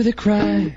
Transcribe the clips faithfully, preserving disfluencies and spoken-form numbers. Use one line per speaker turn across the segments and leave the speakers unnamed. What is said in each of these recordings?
through the crack.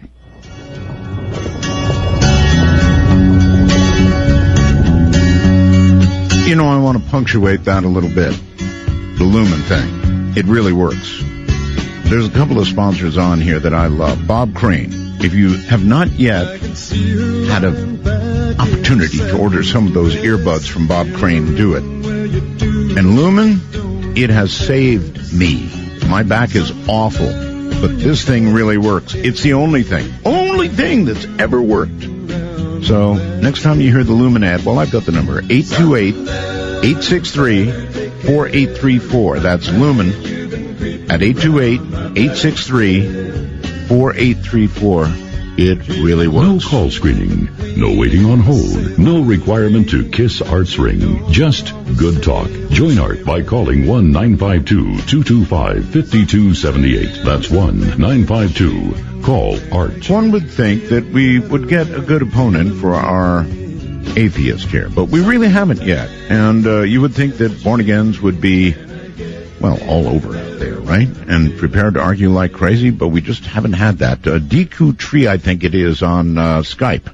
You know, I want to punctuate that a little bit. The Lumen thing. It really works. There's a couple of sponsors on here that I love. Bob Crane. If you have not yet had an opportunity to order some of those earbuds from Bob Crane, do it. And Lumen, it has saved me. My back is awful, but this thing really works. It's the only thing, only thing that's ever worked. So next time you hear the Lumen ad, well, I've got the number, eight two eight, eight six three, four eight three four. That's Lumen at eight two eight, eight six three, four eight three four. It really works.
No call screening, no waiting on hold, no requirement to kiss Art's ring, just good talk. Join Art by calling one nine five two, two two five, five two seven eight. That's one nine five two. Call Art.
One would think that we would get a good opponent for our atheist here, but we really haven't yet. And uh, you would think that born-agains would be, well, all over out there, right? And prepared to argue like crazy, but we just haven't had that. Uh, Deku Tree, I think it is, on uh, Skype.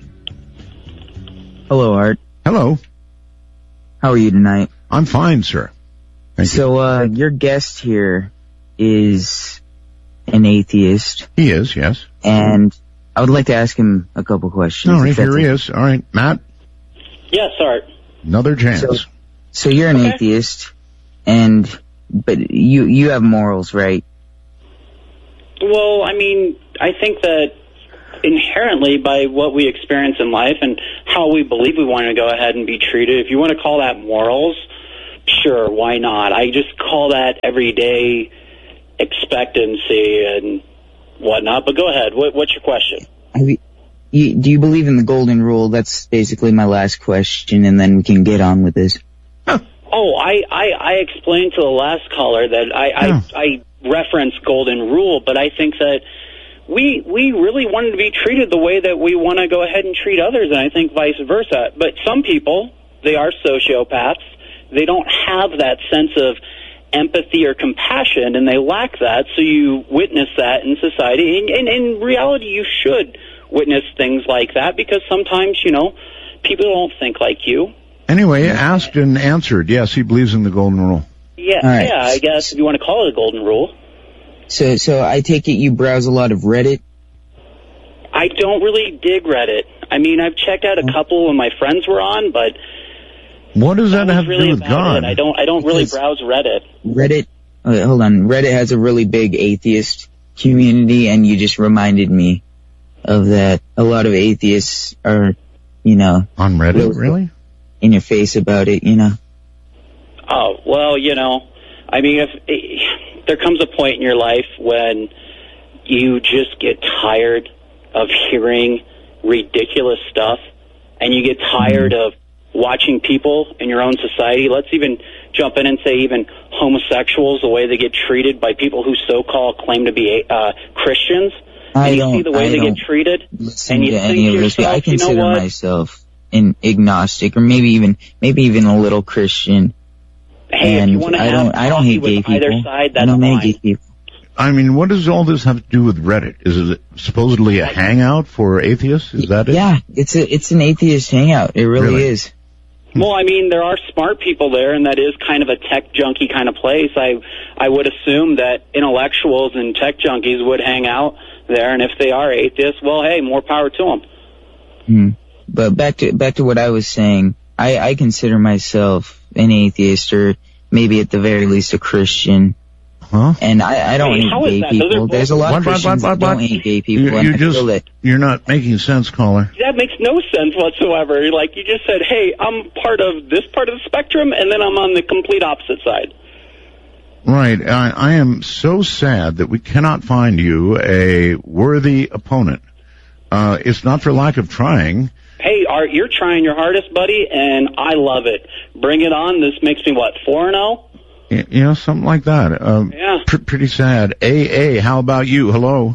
Hello, Art.
Hello.
How are you tonight?
I'm fine, sir. Thank
so,
you.
uh, your guest here is an atheist.
He is, yes.
And I would like to ask him a couple questions.
All right, here he is. All right, Matt.
Yes, Art.
Another chance.
So, so you're an
okay.
atheist, and but you you have morals, right?
Well, I mean, I think that inherently by what we experience in life and how we believe we want to go ahead and be treated, if you want to call that morals, sure, why not? I just call that everyday expectancy and whatnot. But go ahead. What, what's your question?
Have you, you, do you believe in the golden rule? That's basically my last question, and then we can get on with this.
Oh, I, I, I explained to the last caller that I,
Yeah.
I, I referenced golden rule, but I think that we we really wanted to be treated the way that we want to go ahead and treat others, and I think vice versa. But some people, they are sociopaths. They don't have that sense of empathy or compassion, and they lack that, so you witness that in society. And, and in reality, you should witness things like that, because sometimes, you know, people don't think like you.
Anyway, asked and answered. Yes, he believes in the golden rule.
Yeah,
right.
yeah, I guess if you want to call it a golden rule.
So, so I take it you browse a lot of Reddit?
I don't really dig Reddit. I mean, I've checked out a couple when my friends were on, but
What does that,
that
have
was
to
really
do with
about
God?
it. I don't, I don't really
Because-
browse Reddit.
Reddit, okay, hold on. Reddit has a really big atheist community, and you just reminded me of that. A lot of atheists are, you know,
On Reddit,
Really?
really?
in your face about it, you know.
Oh, well, you know, I mean, if it, there comes a point in your life when you just get tired of hearing ridiculous stuff, and you get tired of watching people in your own society. Let's even jump in and say even homosexuals, the way they get treated by people who so-called claim to be uh, Christians.
I
and you
don't,
see the way
I
they
don't
get treated,
listen
and you
to
think
any
to
of this.
yourself,
I
you know
consider
what?
myself an agnostic, or maybe even, maybe even a little Christian.
Hey,
and
if you want to
I
have
don't, I don't
coffee
hate
with
gay
either
people.
side,
I
that's
know many
fine.
gay people.
I mean, what does all this have to do with Reddit? Is it supposedly a hangout for atheists? Is that it?
Yeah, it's a, it's an atheist hangout. It really,
Really?
is.
Well, I mean, there are smart people there, and that is kind of a tech junkie kind of place. I I would assume that intellectuals and tech junkies would hang out there, and if they are atheists, well, hey, more power to them.
Hmm. But back to back to what I was saying, I, I consider myself an atheist, or maybe at the very least a Christian.
Huh?
And I, I don't
Wait,
hate
how is
gay
that? Those are
people.
both-
There's a lot
What,
of
what,
Christians
what, what,
that don't
what?
hate gay people,
You,
and
you
I
just,
feel that.
you're not making sense, caller.
That makes no sense whatsoever. Like, you just said, hey, I'm part of this part of the spectrum, and then I'm on the complete opposite side.
Right. I, I am so sad that we cannot find you a worthy opponent. Uh, it's not for lack of trying.
Hey, Art, you're trying your hardest, buddy, and I love it. Bring it on. This makes me, what, four and oh?
Y- You know, something like that. Um,
Yeah.
pr- pretty sad. A A, how about you? Hello?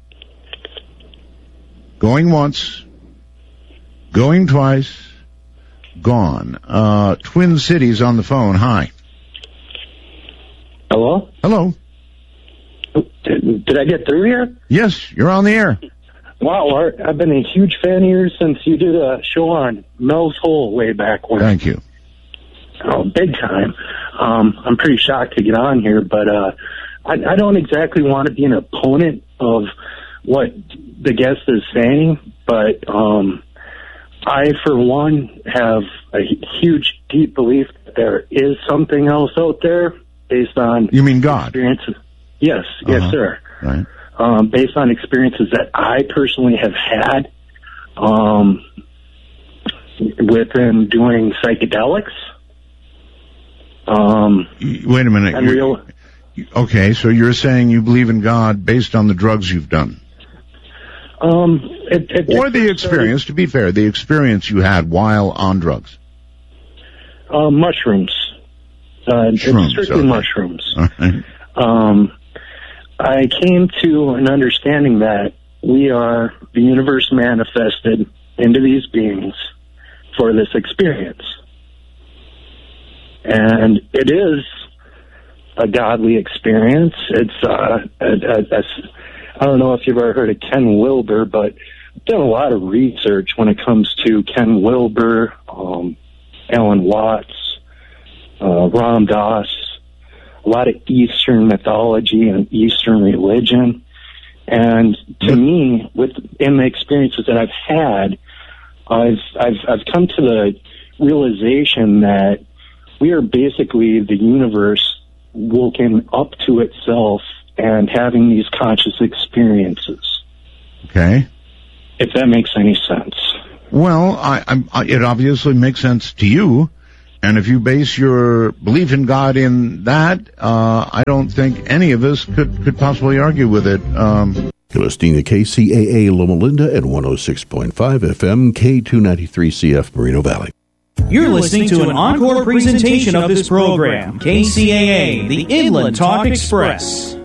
Going once. Going twice. Gone. Uh, Twin Cities on the phone. Hi.
Hello?
Hello.
Did, did I get through here?
Yes, you're on the air.
Wow, Art, I've been a huge fan of yours since you did a show on Mel's Hole way back when.
Thank you.
Oh, big time. Um, I'm pretty shocked to get on here, but uh, I, I don't exactly want to be an opponent of what the guest is saying, but um, I, for one, have a huge, deep belief that there is something else out there based on...
You mean God?
Experiences. Yes, yes,
uh-huh.
sir.
Right.
Um, based on experiences that I personally have had um, within doing psychedelics. Um,
Wait a minute.
And real,
okay, so you're saying you believe in God based on the drugs you've done?
Um, it, it,
or the experience, started, to be fair, the experience you had while on drugs?
Uh, mushrooms. Uh,
Shrooms,
strictly
okay.
mushrooms.
Right.
Um, I came to an understanding that we are the universe manifested into these beings for this experience. And it is a godly experience. It's, uh, a, a, a, I don't know if you've ever heard of Ken Wilber, but I've done a lot of research when it comes to Ken Wilber, um, Alan Watts, uh, Ram Dass, a lot of Eastern mythology and Eastern religion. And to me, with in the experiences that I've had, I've, I've, I've come to the realization that we are basically the universe woken up to itself and having these conscious experiences.
Okay.
If that makes any sense.
Well, I, I, it obviously makes sense to you. And if you base your belief in God in that, uh, I don't think any of us could, could possibly argue with it. Um,
You're listening to K C A A Loma Linda at one oh six point five F M, K two ninety-three C F Moreno Valley.
You're listening to an encore presentation of this program. K C A A, the Inland Talk Express.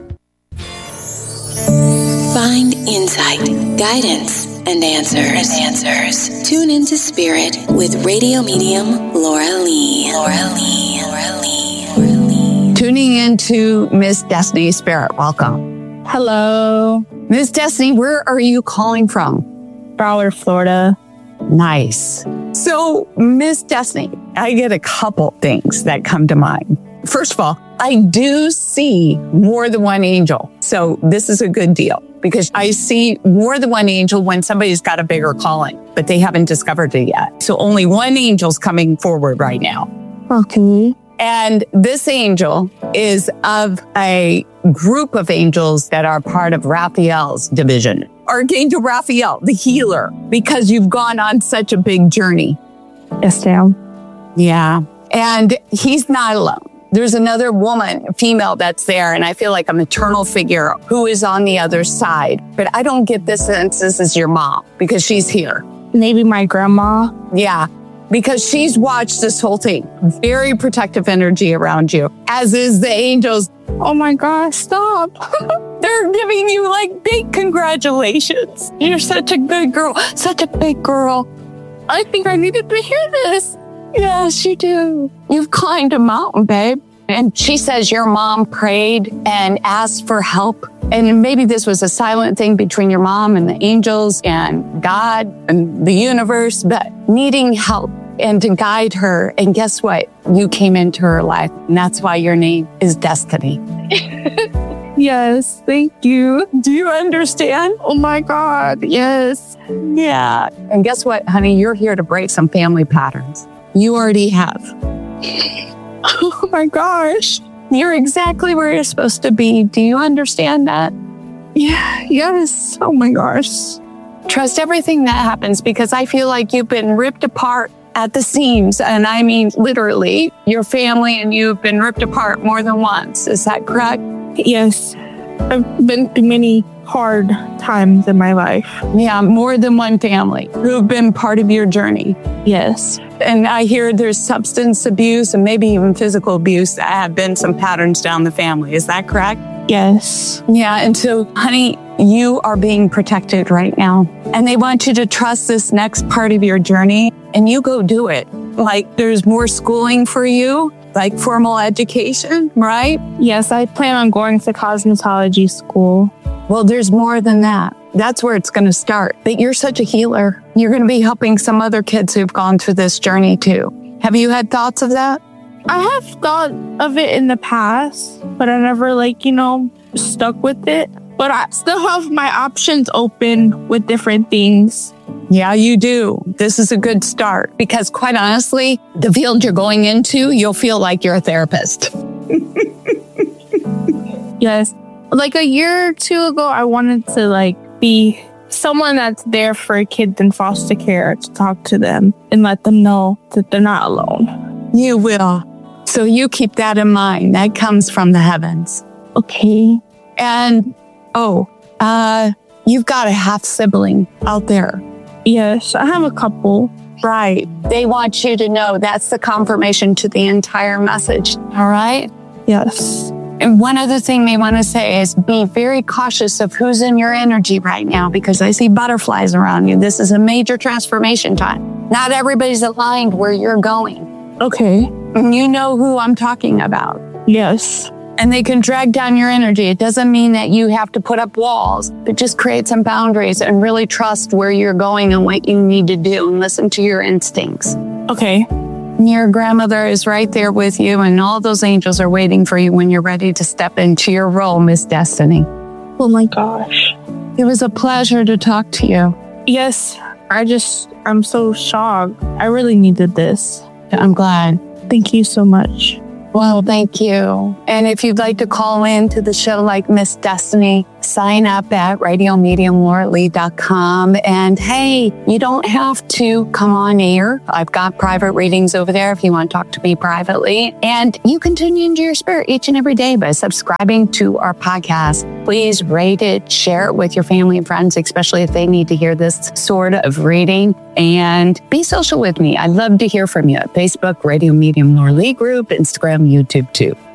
Find insight, guidance, and answers. And answers. Tune into Spirit with radio medium Laura Lee. Laura Lee. Laura Lee. Laura Lee.
Tuning into Miss Destiny Spirit. Welcome.
Hello.
Miss Destiny, where are you calling from?
Broward, Florida.
Nice. So, Miss Destiny, I get a couple things that come to mind. First of all, I do see more than one angel. So this is a good deal because I see more than one angel when somebody's got a bigger calling, but they haven't discovered it yet. So only one angel's coming forward right now.
Okay.
And this angel is of a group of angels that are part of Raphael's division. Archangel Raphael, the healer, because you've gone on such a big journey.
Yes, ma'am.
Yeah. And he's not alone. There's another woman, a female that's there, and I feel like a maternal figure who is on the other side. But I don't get this sense this is your mom because she's here.
Maybe my grandma.
Yeah. Because she's watched this whole thing. Very protective energy around you, as is the angels.
Oh my gosh, stop.
They're giving you like big congratulations. You're such a good girl, such a big girl.
I think I needed to hear this.
Yes, you do. You've climbed a mountain, babe. And she says your mom prayed and asked for help. And maybe this was a silent thing between your mom and the angels and God and the universe, but needing help and to guide her. And guess what? You came into her life. And that's why your name is Destiny.
Yes, thank you.
Do you understand?
Oh my God, yes.
Yeah. And guess what, honey? You're here to break some family patterns. You already have.
Oh my gosh.
You're exactly where you're supposed to be. Do you understand that?
Yeah, yes. Oh my gosh.
Trust everything that happens because I feel like you've been ripped apart at the seams. And I mean, literally, your family and you've been ripped apart more than once. Is that correct?
Yes. I've been through many hard times in my life.
Yeah, more than one family who've been part of your journey.
Yes.
And I hear there's substance abuse and maybe even physical abuse that have been some patterns down the family. Is that correct?
Yes.
Yeah. And so, honey, you are being protected right now. And they want you to trust this next part of your journey and you go do it. Like there's more schooling for you like formal education, right?
Yes, I plan on going to cosmetology school.
Well, there's more than that. That's where it's going to start. But you're such a healer. You're going to be helping some other kids who've gone through this journey too. Have you had thoughts of that?
I have thought of it in the past, but I never, like, you know, stuck with it. But I still have my options open with different things.
Yeah, you do. This is a good start because, quite honestly, the field you're going into, you'll feel like you're a therapist.
Yes. Like a year or two ago, I wanted to, like, be someone that's there for kids in foster care, to talk to them and let them know that they're not alone.
You will. So you keep that in mind. That comes from the heavens.
Okay.
And, oh, uh, you've got a half sibling out there.
Yes, I have a couple.
Right. They want you to know that's the confirmation to the entire message. All right?
Yes.
And one other thing they want to say is be very cautious of who's in your energy right now, because I see butterflies around you. This is a major transformation time. Not everybody's aligned where you're going.
Okay.
And you know who I'm talking about.
Yes.
And they can drag down your energy. It doesn't mean that you have to put up walls, but just create some boundaries and really trust where you're going and what you need to do and listen to your instincts.
Okay.
Your grandmother is right there with you, and all those angels are waiting for you when you're ready to step into your role, Miss Destiny.
Oh my gosh.
It was a pleasure to talk to you.
Yes, I just, I'm so shocked. I really needed this.
I'm glad.
Thank you so much.
Well, thank you. And if you'd like to call in to the show like Miss Destiny, sign up at radio medium laura lee dot com. And hey, you don't have to come on air. I've got private readings over there if you want to talk to me privately. And you can tune into your spirit each and every day by subscribing to our podcast. Please rate it, share it with your family and friends, especially if they need to hear this sort of reading. And be social with me. I'd love to hear from you at Facebook, Radio Medium Laura Lee Group, Instagram, YouTube too.